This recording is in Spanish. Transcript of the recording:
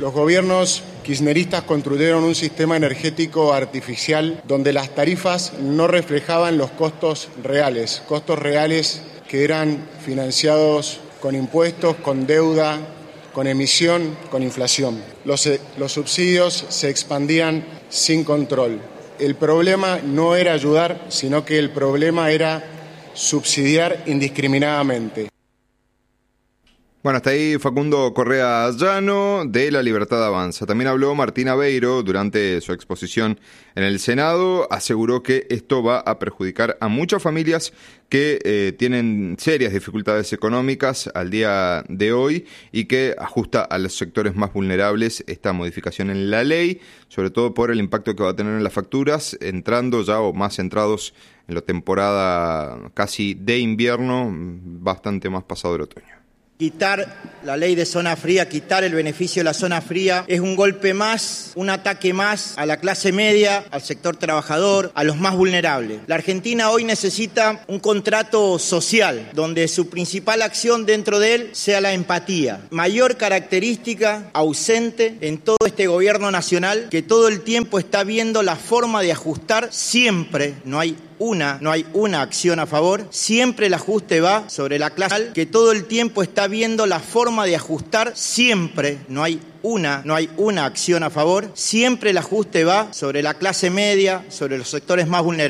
Los gobiernos kirchneristas construyeron un sistema energético artificial donde las tarifas no reflejaban los costos reales que eran financiados con impuestos, con deuda, con emisión, con inflación. Los subsidios se expandían sin control. El problema no era ayudar, sino que el problema era subsidiar indiscriminadamente. Bueno, hasta ahí Facundo Correa Llano de La Libertad Avanza. También habló Martín Aveiro durante su exposición en el Senado. Aseguró que esto va a perjudicar a muchas familias que tienen serias dificultades económicas al día de hoy y que ajusta a los sectores más vulnerables esta modificación en la ley, sobre todo por el impacto que va a tener en las facturas, entrando ya o más centrados en la temporada casi de invierno, bastante más pasado el otoño. Quitar la ley de zona fría, quitar el beneficio de la zona fría es un golpe más, un ataque más a la clase media, al sector trabajador, a los más vulnerables. La Argentina hoy necesita un contrato social donde su principal acción dentro de él sea la empatía. Mayor característica ausente en todo este gobierno nacional que todo el tiempo está viendo la forma de ajustar siempre, no hay una acción a favor, siempre el ajuste va sobre la clase, que todo el tiempo está viendo la forma de ajustar siempre, no hay una acción a favor, siempre el ajuste va sobre la clase media, sobre los sectores más vulnerables.